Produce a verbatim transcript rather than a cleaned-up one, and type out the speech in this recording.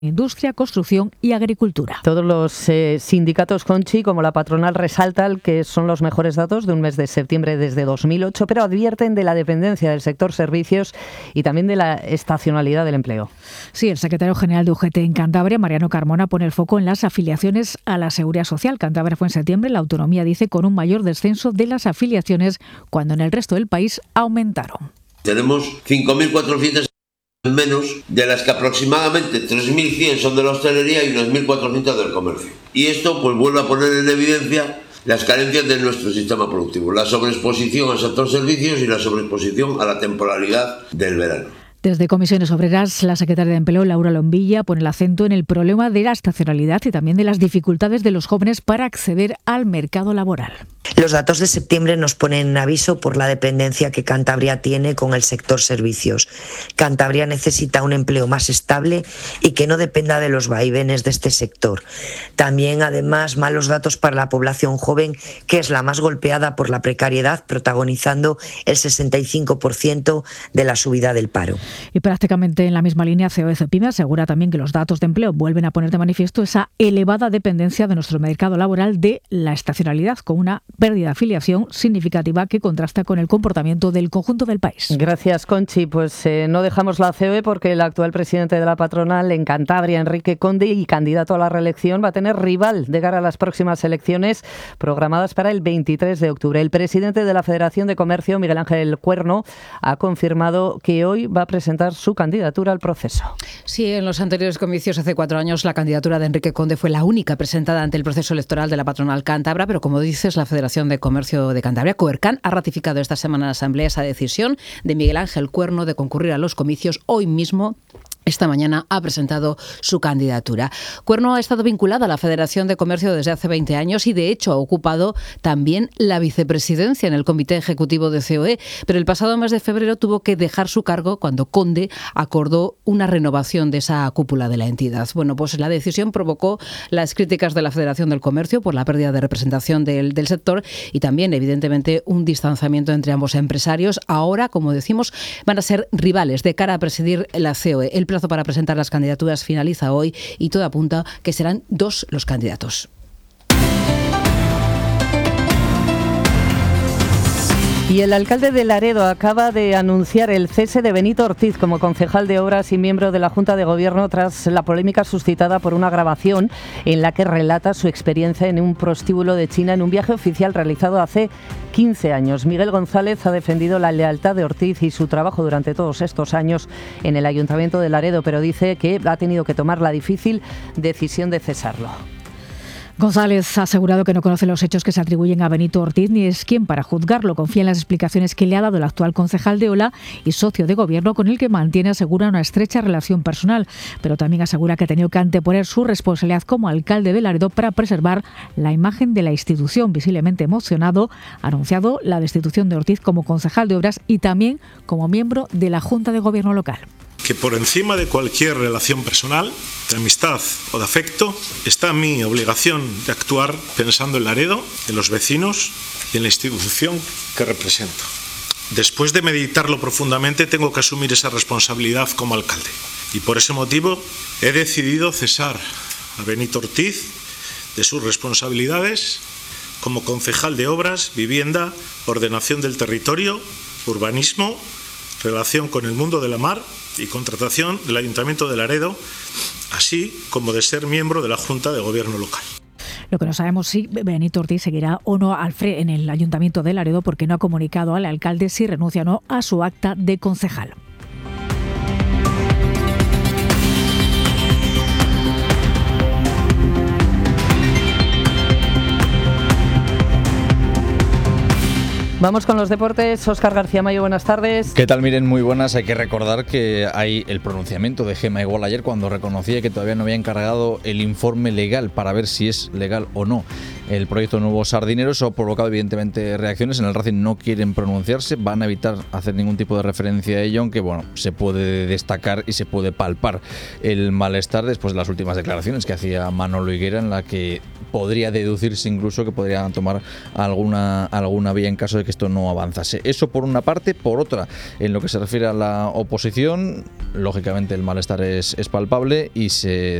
industria, construcción y agricultura. Todos los eh, sindicatos, Conchi, como la patronal, resaltan que son los mejores datos de un mes de septiembre desde dos mil ocho, pero advierten de la dependencia del sector servicios y también de la estacionalidad del empleo. Sí, el secretario general de U G T en Cantabria, Mariano Carmona, pone el foco en las afiliaciones a la Seguridad Social. Cantabria fue en septiembre, la autonomía dice, con un mayor descenso de las afiliaciones cuando en el resto del país aumentaron. Tenemos cinco mil cuatrocientas menos, de las que aproximadamente tres mil cien son de la hostelería y unas mil cuatrocientas del comercio. Y esto pues vuelve a poner en evidencia las carencias de nuestro sistema productivo, la sobreexposición al sector servicios y la sobreexposición a la temporalidad del verano. Desde Comisiones Obreras, la secretaria de Empleo, Laura Lombilla, pone el acento en el problema de la estacionalidad y también de las dificultades de los jóvenes para acceder al mercado laboral. Los datos de septiembre nos ponen en aviso por la dependencia que Cantabria tiene con el sector servicios. Cantabria necesita un empleo más estable y que no dependa de los vaivenes de este sector. También, además, malos datos para la población joven, que es la más golpeada por la precariedad, protagonizando el sesenta y cinco por ciento de la subida del paro. Y prácticamente en la misma línea, C O E CEPIME asegura también que los datos de empleo vuelven a poner de manifiesto esa elevada dependencia de nuestro mercado laboral de la estacionalidad, con una pérdida de afiliación significativa que contrasta con el comportamiento del conjunto del país. Gracias, Conchi. Pues eh, no dejamos la C O E porque el actual presidente de la patronal en Cantabria, Enrique Conde, y candidato a la reelección, va a tener rival de cara a las próximas elecciones programadas para el veintitrés de octubre. El presidente de la Federación de Comercio, Miguel Ángel Cuerno, ha confirmado que hoy va a presentar su candidatura al proceso. Sí, en los anteriores comicios hace cuatro años la candidatura de Enrique Conde fue la única presentada ante el proceso electoral de la patronal cántabra, pero como dices, la Federación de Comercio de Cantabria, Coercan, ha ratificado esta semana en la Asamblea esa decisión de Miguel Ángel Cuerno de concurrir a los comicios hoy mismo. Esta mañana ha presentado su candidatura. Cuerno ha estado vinculada a la Federación de Comercio desde hace veinte años y, de hecho, ha ocupado también la vicepresidencia en el Comité Ejecutivo de C O E, pero el pasado mes de febrero tuvo que dejar su cargo cuando Conde acordó una renovación de esa cúpula de la entidad. Bueno, pues la decisión provocó las críticas de la Federación del Comercio por la pérdida de representación del, del sector y también, evidentemente, un distanciamiento entre ambos empresarios. Ahora, como decimos, van a ser rivales de cara a presidir la C O E. El plazo para presentar las candidaturas finaliza hoy y todo apunta que serán dos los candidatos. Y el alcalde de Laredo acaba de anunciar el cese de Benito Ortiz como concejal de Obras y miembro de la Junta de Gobierno tras la polémica suscitada por una grabación en la que relata su experiencia en un prostíbulo de China en un viaje oficial realizado hace quince años. Miguel González ha defendido la lealtad de Ortiz y su trabajo durante todos estos años en el Ayuntamiento de Laredo, pero dice que ha tenido que tomar la difícil decisión de cesarlo. González ha asegurado que no conoce los hechos que se atribuyen a Benito Ortiz ni es quien para juzgarlo. Confía en las explicaciones que le ha dado el actual concejal de Ola y socio de gobierno con el que mantiene, asegura, una estrecha relación personal, pero también asegura que ha tenido que anteponer su responsabilidad como alcalde de Laredo para preservar la imagen de la institución. Visiblemente emocionado, ha anunciado la destitución de Ortiz como concejal de Obras y también como miembro de la Junta de Gobierno local. Que por encima de cualquier relación personal, de amistad o de afecto, está mi obligación de actuar pensando en Laredo, en los vecinos y en la institución que represento. Después de meditarlo profundamente, tengo que asumir esa responsabilidad como alcalde. Y por ese motivo he decidido cesar a Benito Ortiz de sus responsabilidades como concejal de Obras, Vivienda, Ordenación del Territorio, Urbanismo, Relación con el Mundo de la Mar y Contratación del Ayuntamiento de Laredo, así como de ser miembro de la Junta de Gobierno local. Lo que no sabemos si Benito Ortiz seguirá o no al fre en el Ayuntamiento de Laredo porque no ha comunicado al alcalde si renuncia o no a su acta de concejal. Vamos con los deportes. Óscar García Mayo, buenas tardes. ¿Qué tal, Miren? Muy buenas. Hay que recordar que hay el pronunciamiento de Gemma Igual ayer cuando reconocía que todavía no había encargado el informe legal para ver si es legal o no el proyecto Nuevos Sardineros. Eso ha provocado evidentemente reacciones. En el Racing no quieren pronunciarse, van a evitar hacer ningún tipo de referencia a ello, aunque bueno, se puede destacar y se puede palpar el malestar después de las últimas declaraciones que hacía Manolo Higuera, en la que podría deducirse incluso que podrían tomar alguna, alguna vía en caso de que que esto no avanzase. Eso por una parte. Por otra, en lo que se refiere a la oposición, lógicamente el malestar es, es palpable y se